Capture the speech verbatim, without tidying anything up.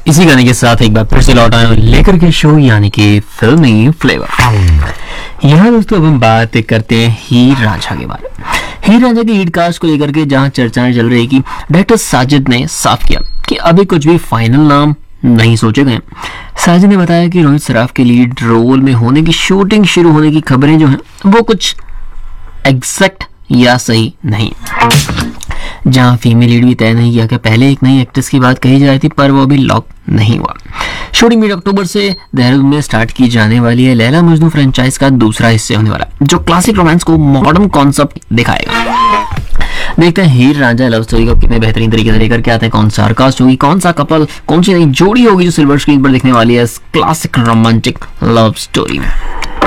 इसी गाने के साथ एक बार फिर से लौट आए लेकर के शो यानी कि फिल्मी फ्लेवर। यहाँ दोस्तों अब हम बात करते हैं हीर रांझा के बारे में। हीर रांझा की लीड कास्ट को लेकर के जहाँ चर्चाएं चल रही कि डायरेक्टर साजिद ने साफ किया कि अभी कुछ भी फाइनल नाम नहीं सोचे गए। साजिद ने बताया कि रोहित सराफ के लीड रोल में होने की शूटिंग शुरू होने की खबरें जो हैं वो कुछ एग्जैक्ट या सही नहीं। जहां फीमेल लीड भी तय नहीं किया कि पहले एक नई एक्ट्रेस की बात कही जा रही थी पर वो अभी लॉक नहीं हुआ। शूटिंग मिड अक्टूबर से देहरादून में स्टार्ट की जाने वाली है। लैला मजनू फ्रेंचाइज का दूसरा हिस्सा होने वाला है जो क्लासिक रोमांस को मॉडर्न कॉन्सेप्ट दिखाएगा। देखते हैं हीर रांझा लव स्टोरी को कितने बेहतरीन तरीके से लेकर के आते हैं, कौन सा कास्ट होगी, कौन सा कपल, कौन सी नई जोड़ी होगी जो सिल्वर स्क्रीन पर दिखने वाली है इस क्लासिक रोमांटिक लव स्टोरी में।